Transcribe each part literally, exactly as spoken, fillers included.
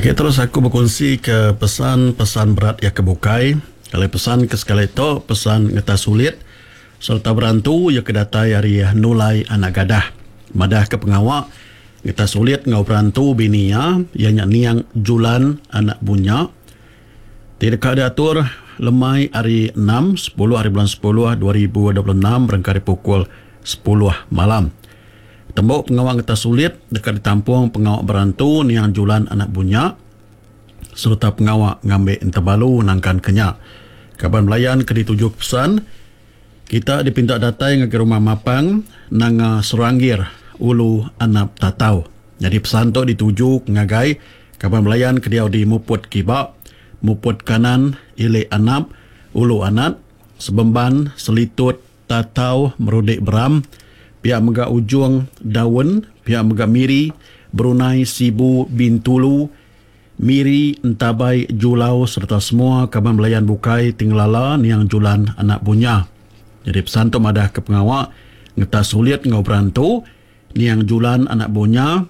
Okay, terus aku berkongsi ke pesan-pesan berat yang kebukai. Kalau pesan ke sekali itu, pesan ngeta sulit serta berantu yang kedatai hari nulai anak gadah. Madah ke pengawak, ngeta sulit ngau berantu binia, yang niang julan anak bunya. Tidak diatur lemai hari enam, sepuluh hari bulan sepuluh dua ribu dua puluh enam berangkari pukul sepuluh malam. Tembok pengawak kita sulit dekat ditampung pengawak berantu niang julan anak bunya serta pengawak ngambil interbalu nangkan kenyak. Kaban melayan ke dituju pesan kita dipinta datai ke rumah mapang nang Seranggir ulu anak tatau. Jadi pesan tu dituju ngagai kaban melayan ke dia di muput kibak muput kanan ile anap ulu anak sebemban selitut tatau merudik beram pihak megak ujung daun, pihak megak miri, Brunei, Sibu, Bintulu, Miri, Entabai, Julau serta semua kaban melayan bukai tinglala niang julan anak bunya. Jadi pesan tu madah ke pengawak ngeta sulit ngau berantu niang julan anak bunya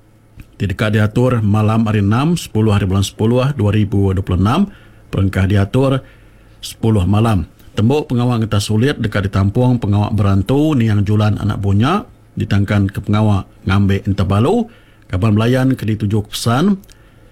tidak diatur malam hari enam, sepuluh hari bulan sepuluh dua ribu dua puluh enam perengkah diatur sepuluh malam. Tembok pengawak ngeta sulit dekat ditampung pengawak berantu niang julan anak bunya ditangkan ke pengawak ngambil interbalu kaban melayan ke dituju pesan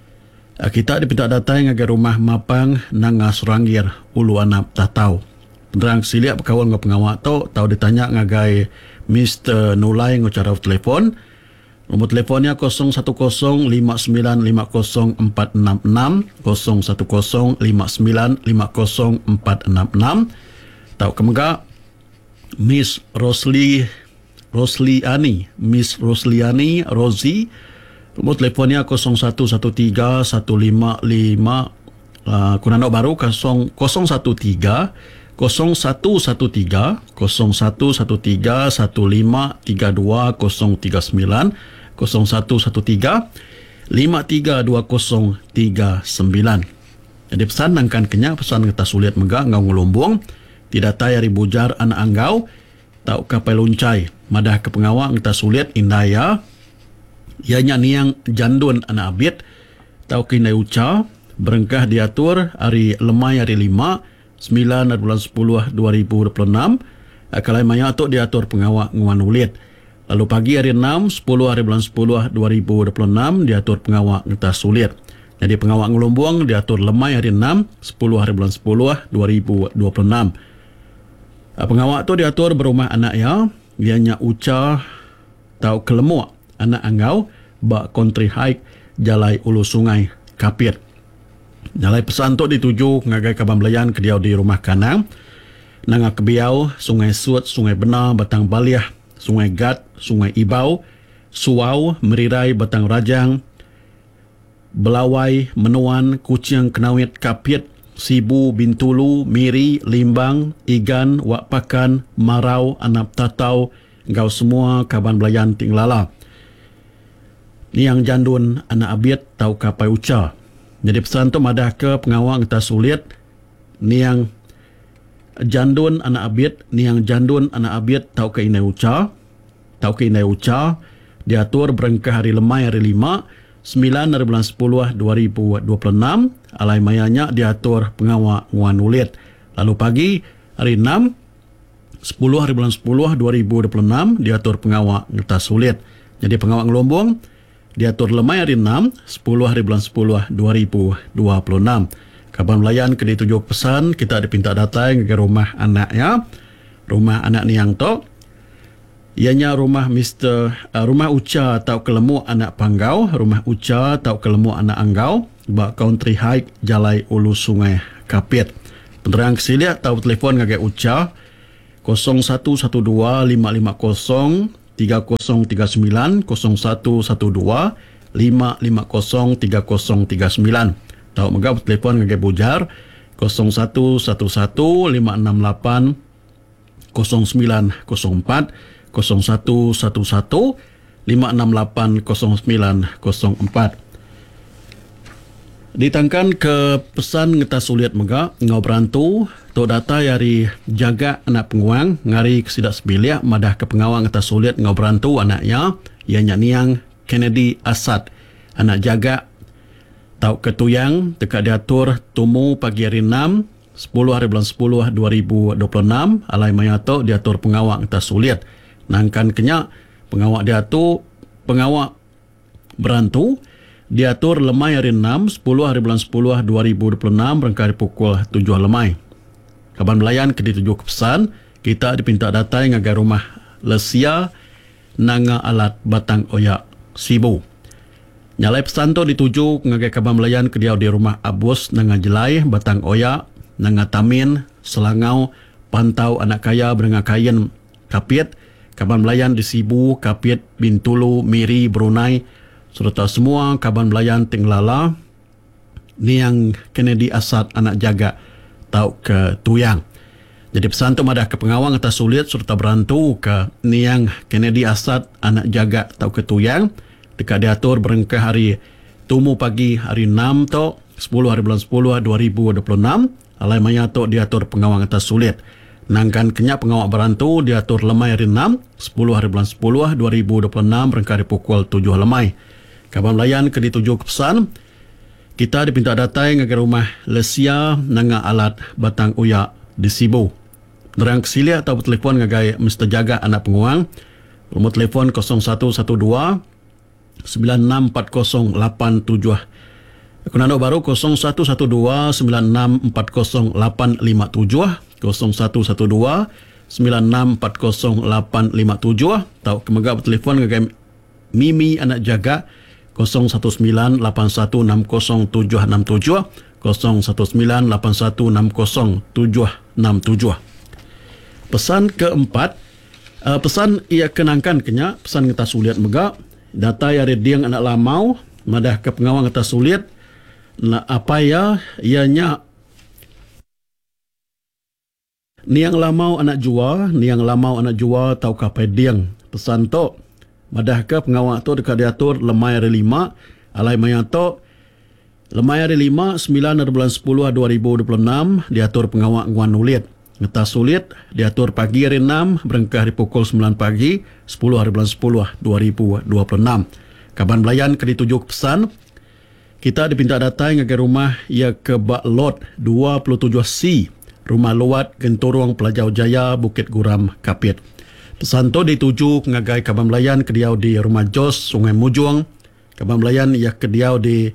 kita dipinta datai ngagai rumah mapang nang Seranggir ulu anak tatau. Penerang siliak berkawan dengan pengawak tu tahu ditanya ngagai Mister Nulai ngucara telefon. Nombor telefonnya kosong satu kosong lima sembilan lima kosong empat enam enam kosong satu kosong lima sembilan lima kosong empat enam enam. Tahu kemega Miss Rosli Rosliani Miss Rosliani Rozi. Nombor telefonnya kosong satu satu tiga satu lima lima uh, kunano baru kosong kosong satu tiga kosong satu satu tiga kosong satu satu tiga satu lima tiga dua kosong tiga sembilan kosong satu satu tiga lima tiga dua kosong tiga sembilan. Jadi pesan nangkan kenyak pesan kita sulit megak ngau ngelumbung tidak tayari bujar anak anggau tau kapai luncai madah ke pengawak kita sulit indaya ianya niang jandun anak abid tau kinai uca berengkah diatur hari lemai hari lima sembilan bulan sepuluh dua ribu dua puluh enam akalai maya tu diatur pengawak nguan ulit. Lalu pagi hari enam, sepuluh hari bulan sepuluh dua ribu dua puluh enam diatur pengawak ngeta sulit. Jadi pengawak ngelumbung diatur lemai hari enam, sepuluh hari bulan sepuluh dua ribu dua puluh enam. Pengawak tu diatur berumah anak ya, ianya uca tau kelemuk anak anggau bak country hike jalai ulu sungai Kapit. Jalai pesan tu dituju ngagai kaban belayan ke dia di rumah kanang. Nanga kebiau, sungai Sut, sungai Benar, Batang Baliah, Sungai Gat, Sungai Ibau, Suau, Merirai, Batang Rajang, Belawai, Menuan, Kucing, Kenawit, Kapit, Sibu, Bintulu, Miri, Limbang, Igan, Wak Pakan, Marau, Anap Tatau, engkau semua kaban belayan tinglala. Niang jandun anak abid tau kapai uca. Jadi pesan tu madah ke pengawak ngeta sulit niang jandun anak abid, niang jandun anak abid tau ke inai uca, tau ke inai uca, diatur berengkah hari lemai hari lima, sembilan hari bulan sepuluh dua ribu dua puluh enam, alai mayanya diatur pengawak nguan ulit. Lalu pagi hari enam, sepuluh hari bulan sepuluh dua ribu dua puluh enam, diatur pengawak ngeta sulit. Jadi pengawak ngelombong, diatur lemai hari enam, sepuluh hari bulan sepuluh dua ribu dua puluh enam. Kaban melayan ke dituju pesan kita dipinta datang ke rumah anaknya rumah anak niang to ianya rumah Mister uh, rumah uca tau kelemu anak panggau rumah uca tau kelemu anak anggau bak country hike jalai ulu sungai Kapit. Penerang kesilia tau telefon ngagai uca kosong satu satu dua lima lima kosong tiga kosong tiga sembilan kosong satu satu dua lima lima kosong tiga kosong tiga sembilan. Tahu megap telefon ngagai bujar kosong satu satu satu lima enam lapan kosong sembilan kosong empat kosong satu satu satu lima enam lapan kosong sembilan kosong empat. Ditangkan ke pesan ngeta sulit megap ngau berantu to data yari jaga anak penguang ngari kesidak sebilia madah ke pengawang ngeta sulit ngau berantu anaknya ianya niang Kennedy Asad anak jaga Tau Ketuyang dekat diatur tumu pagi hari enam sepuluh hari bulan sepuluh dua ribu dua puluh enam alai mayato diatur pengawak atas sulit nangkan kenyak pengawak diatur pengawak berantu diatur lemai hari enam sepuluh hari bulan sepuluh dua ribu dua puluh enam rangkai pukul tujuh lemai. Kaban Melayan ke dituju ke pesan kita dipinta datai ngagai rumah lesia nanga alat batang oyak sibu. Nyalai pesan tu dituju ngagai Kaban Melayan ke dia di rumah abus nanga jelai batang oyak nanga tamin selangau pantau anak kaya berenga kain kapit Kaban Melayan di Sibu kapit Bintulu Miri Brunei serta semua Kaban Melayan Tinglala ni yang kena diasat anak jaga tau ke Tuyang. Jadi pesan tu madah ke pengawang atas sulit serta berantu ke ni yang kena diasat anak jaga tau ke Tuyang dekat diatur berengkah hari tumu pagi hari enam tu sepuluh hari bulan sepuluh dua ribu dua puluh enam alai maya tu diatur pengawang atas sulit. Nangkan kenyak pengawak berantu diatur lemai hari enam sepuluh hari bulan sepuluh dua ribu dua puluh enam rengkah pukul tujuh lemai. Kaban Melayan ke dituju ke pesan kita dipinta datai ngagai rumah lesia nanga alat batang uyak di Sibu. Nerang kesilia atau telefon ngagai Mister Jaga anak penguang. Nombor telefon kosong satu satu dua sembilan enam empat kosong lapan tujuh. Kunano baru kosong satu satu dua sembilan enam empat kosong lapan lima tujuh, kosong satu satu dua sembilan enam empat kosong lapan lima tujuh. Atau kemegak telefon ngagai Mimi anak jaga kosong satu sembilan lapan satu enam kosong tujuh enam tujuh, kosong satu sembilan lapan satu enam kosong tujuh enam tujuh. Pesan keempat, uh, pesan ia kenangkan kenyak, pesan kita sulit megak, data yang diang anak lamau, madah ke pengawang kita sulit, na apa ya, ianya ni yang lamau anak jua, ni yang lamau anak jua tau kapai diang. Pesan tu, madah ke pengawang tu dekat diatur lemai hari lima, alai maya tu lemai hari lima, sembilan hari bulan sepuluh dua ribu dua puluh enam, diatur pengawak nguan ulit. Ngeta sulit, diatur pagi hari enam, berengkah hari pukul sembilan pagi, sepuluh hari bulan sepuluh dua ribu dua puluh enam. Kaban Melayan ke dituju pesan, kita dipinta datai ngagai rumah ia ke Bak Lot dua puluh tujuh C, Rumah Luat Gentorong Pelajau Jaya, Bukit Guram, Kapit. Pesan tu dituju ngagai Kaban Melayan ke diau di Rumah Jos, Sungai Mujung. Kaban Melayan ia ke diau di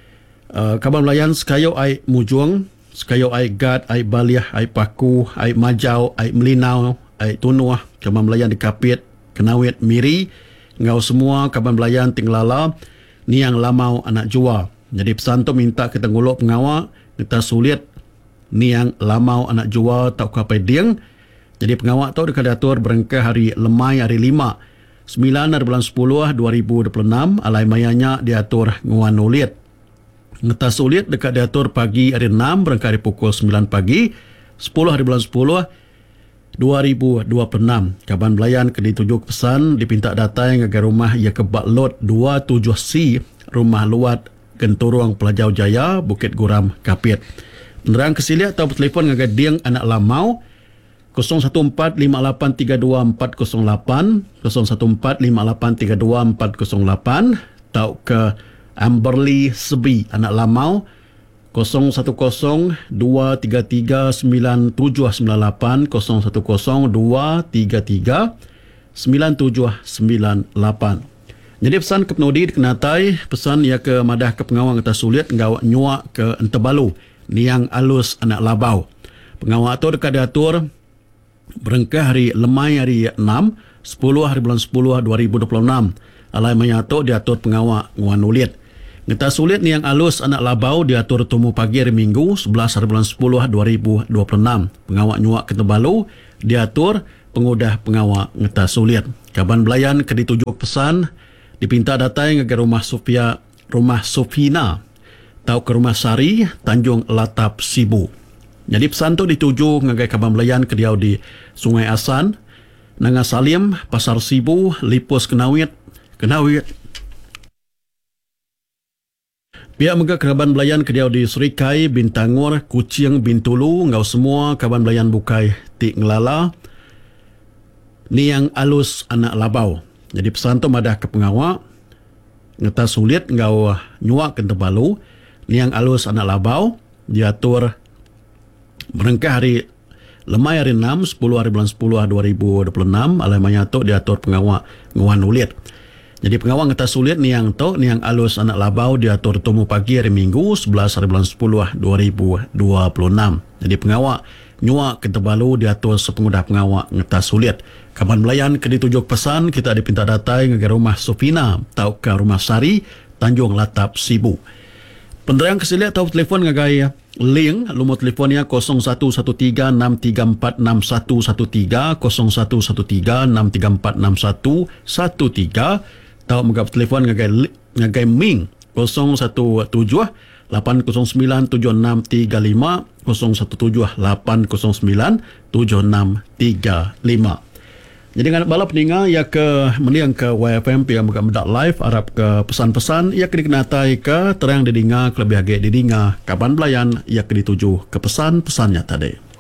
uh, Kaban Melayan Sekayo Ai Mujung, Sekayo Ai Gad, Ai Baliah, Ai Paku, Ai Majau, Ai Melinau, Ai Tunuah, Kaban Melayan di Kapit, Kenawit, Miri, ngau semua Kaban Melayan Tinglala, ni yang lamau anak jua. Jadi pesan tu minta kita nguluk pengawak, kita sulit ni yang lamau anak jua tak kapai diang. Jadi pengawak tu dekat diatur berengkah hari lemai hari lima, sembilan hari bulan sepuluh dua ribu dua puluh enam, alai mayanya diatur nguan ulit. Ngeta sulit dekat diatur pagi hari enam berengkah hari pukul sembilan pagi, sepuluh hari bulan sepuluh dua ribu dua puluh enam. Kaban Melayan ke dituju pesan dipinta datai ngagai rumah ia ke Bak Lot dua puluh tujuh C, Rumah Luat Gentorong Pelajau Jaya, Bukit Guram, Kapit. Nerang kesilia atau telefon ngagai diang anak lamau kosong satu empat lima lapan tiga dua empat kosong lapan, kosong satu empat lima lapan tiga dua empat kosong lapan, atau ke Amberley Sebi anak lamau kosong satu kosong dua tiga tiga sembilan tujuh sembilan lapan, kosong satu kosong dua tiga tiga sembilan tujuh sembilan lapan. Jadi pesan ke penudi dikenatai, pesan ia ke madah ke pengawang atas sulit ngawak nyuak ke Entebalu, niang alus anak labau. Pengawak tu dekat diatur berengkah hari lemai hari enam, sepuluh hari bulan sepuluh dua ribu dua puluh enam. Alai mayato diatur pengawak nguan ulit. Ngeta sulit ni yang alus anak labau diatur tumu pagi hari Minggu sebelas hari bulan sepuluh dua ribu dua puluh enam. Pengawak nyuak ke Tebalu diatur pengudah pengawak ngeta sulit. Kaban Belayan ke dituju pesan dipinta datai ngagai rumah Sofia, rumah Sofina tau ke rumah Sari Tanjung Latap Sibu. Jadi pesan tu dituju ngagai Kaban Belayan ke diau di Sungai Asan, Nanga Salim, Pasar Sibu, Lipus Kenawit, Kenawit. Pihak mega Kaban Belayan ke diau di Serikai, Bintangur, Kucing, Bintulu, ngau semua Kaban Belayan bukai Tik Ngelala, ni yang alus anak labau. Jadi pesan tu madah ke pengawak, ngeta sulit ngau nyuak ke Tebalu, niang alus anak labau diatur merengkah hari lemai hari enam, sepuluh hari bulan sepuluh dua ribu dua puluh enam, alai manyato diatur pengawak nguan ulit. Jadi pengawak ngata sulit ni yang to ni yang alus anak labau diatur temu pagi hari Minggu sebelas hari bulan sepuluh dua ribu dua puluh enam. Jadi pengawak nyuak kita balu diatur sepengudah pengawak ngata sulit. Kapan melayan ke ditujuk pesan kita dipinta datai ke rumah Sofina atau ke rumah Sari Tanjung Latap Sibu. Penderang kesilia atau telefon ngagai link lumut telefonnya kosong satu satu tiga enam tiga empat enam satu satu tiga kosong satu satu tiga enam tiga empat enam satu satu tiga atau menggap telefon ngagai ngagai Ming kosong satu tujuh lapan kosong sembilan tujuh enam tiga lima kosong satu tujuh lapan kosong sembilan tujuh enam tiga lima. Jadi dengan balap ninga ya ke meniang ke Y F M yang bukan mendak live Arab ke pesan-pesan ia ke dikenatai ke terang didinga kelebih agak didinga kapan belayan ia ke dituju ke pesan-pesannya tadi.